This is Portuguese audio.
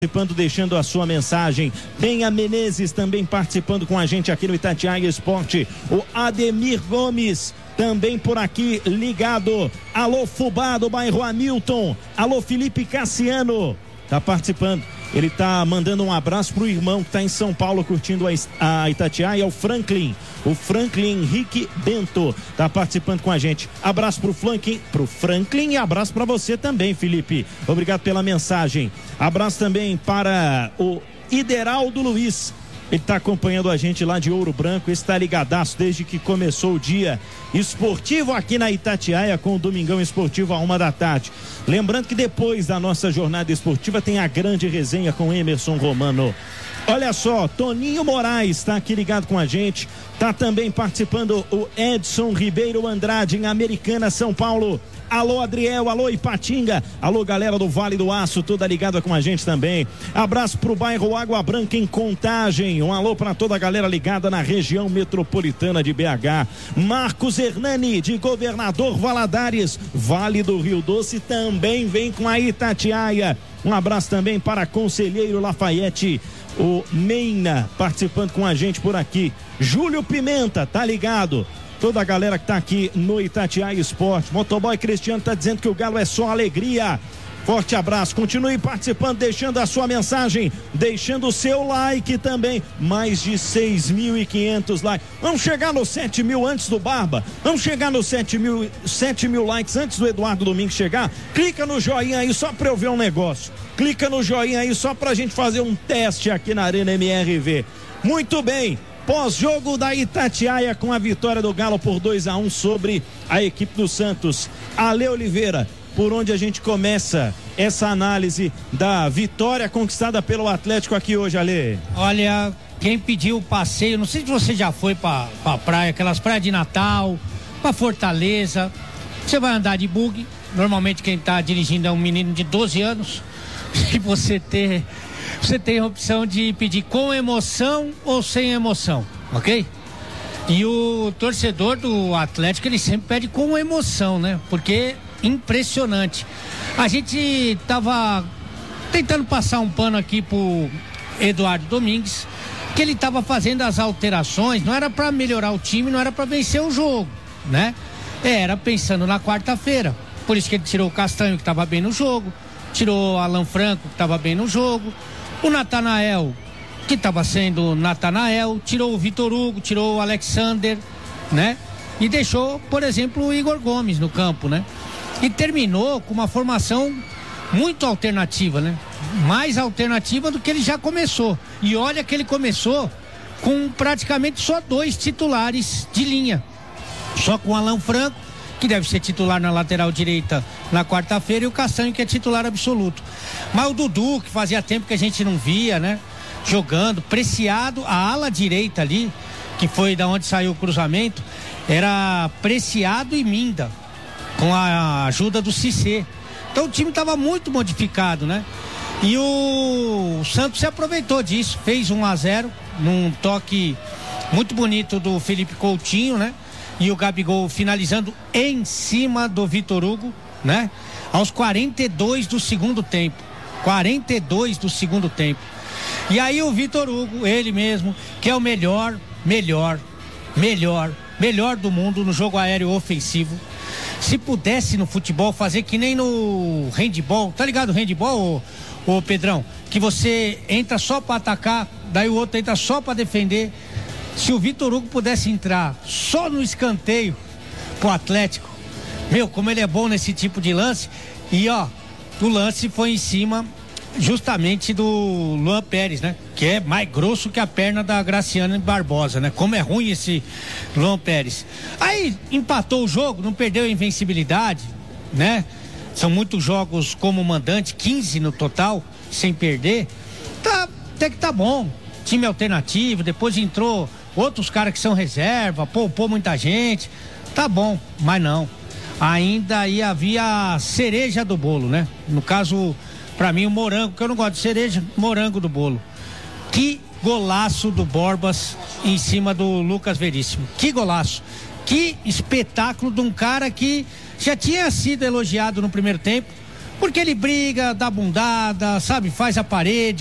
participando, deixando a sua mensagem. Penha Menezes também participando com a gente aqui no Itatiaia Esporte. O Ademir Gomes também por aqui ligado. Alô Fubá do bairro Hamilton. Alô Felipe Cassiano. Tá participando. Ele tá mandando um abraço pro irmão que tá em São Paulo curtindo a Itatiaia, o Franklin Henrique Bento, tá participando com a gente. Abraço pro Franklin e abraço para você também, Felipe. Obrigado pela mensagem. Abraço também para o Ideraldo Luiz. Ele está acompanhando a gente lá de Ouro Branco, está ligadaço desde que começou o dia esportivo aqui na Itatiaia com o Domingão Esportivo à 1h. Lembrando que depois da nossa jornada esportiva tem a grande resenha com Emerson Romano. Olha só, Toninho Moraes está aqui ligado com a gente, está também participando o Edson Ribeiro Andrade em Americana, São Paulo. Alô Adriel, alô Ipatinga, alô galera do Vale do Aço, toda ligada com a gente também. Abraço pro bairro Água Branca em Contagem, um alô pra toda a galera ligada na região metropolitana de BH. Marcos Hernani de Governador Valadares, Vale do Rio Doce, também vem com a Itatiaia. Um abraço também para Conselheiro Lafayette, o Meina participando com a gente por aqui. Júlio Pimenta, tá ligado? Toda a galera que tá aqui no Itatiaia Esporte. Motoboy Cristiano tá dizendo que o Galo é só alegria. Forte abraço, continue participando, deixando a sua mensagem, deixando o seu like também. Mais de 6.500 likes. Vamos chegar nos 7.000 antes do Barba. Vamos chegar nos 7.000 likes antes do Eduardo Domingues chegar. Clica no joinha aí só pra eu ver um negócio. Clica no joinha aí só pra gente fazer um teste aqui na Arena MRV. Muito bem. Pós-jogo da Itatiaia com a vitória do Galo por 2-1 sobre a equipe do Santos. Ale Oliveira, por onde a gente começa essa análise da vitória conquistada pelo Atlético aqui hoje, Ale? Olha, quem pediu o passeio, não sei se você já foi pra praia, aquelas praias de Natal, pra Fortaleza, você vai andar de buggy, normalmente quem tá dirigindo é um menino de 12 anos, e você tem a opção de pedir com emoção ou sem emoção, ok? E o torcedor do Atlético, ele sempre pede com emoção, né? Porque impressionante. A gente tava tentando passar um pano aqui pro Eduardo Domingues, que ele tava fazendo as alterações, não era para melhorar o time, não era para vencer o jogo, né? Era pensando na quarta-feira. Por isso que ele tirou o Castanho, que tava bem no jogo, tirou o Alan Franco, que tava bem no jogo, o Natanael, que estava sendo Natanael, tirou o Vitor Hugo, tirou o Alexander, né? E deixou, por exemplo, o Igor Gomes no campo, né? E terminou com uma formação muito alternativa, né? Mais alternativa do que ele já começou. E olha que ele começou com praticamente só 2 titulares de linha. Só com o Alan Franco, que deve ser titular na lateral direita na quarta-feira, e o Castanho, que é titular absoluto. Mas o Dudu, que fazia tempo que a gente não via, né? Jogando, Preciado, a ala direita ali, que foi da onde saiu o cruzamento, era Preciado e Minda, com a ajuda do Cissé. Então o time estava muito modificado, né? E o Santos se aproveitou disso, fez 1-0 num toque muito bonito do Felipe Coutinho, né? E o Gabigol finalizando em cima do Vitor Hugo, né? Aos 42 do segundo tempo. 42 do segundo tempo. E aí o Vitor Hugo, ele mesmo, que é o melhor do mundo no jogo aéreo ofensivo. Se pudesse no futebol fazer que nem no handball, tá ligado o handball, ô Pedrão? Que você entra só pra atacar, daí o outro entra só pra defender. Se o Vitor Hugo pudesse entrar só no escanteio pro Atlético, meu, como ele é bom nesse tipo de lance. E ó, o lance foi em cima justamente do Luan Pérez, né? Que é mais grosso que a perna da Graciane Barbosa, né? Como é ruim esse Luan Pérez. Aí empatou o jogo, não perdeu a invencibilidade, né? São muitos jogos como mandante, 15 no total, sem perder. Tá, até que tá bom. Time alternativo, depois entrou outros caras que são reserva, poupou muita gente, tá bom, mas não, ainda aí havia a cereja do bolo, né? No caso, pra mim, o morango, que eu não gosto de cereja, morango do bolo. Que golaço do Borbas em cima do Lucas Veríssimo, que golaço, que espetáculo de um cara que já tinha sido elogiado no primeiro tempo, Porque ele briga, dá bundada, sabe, faz a parede.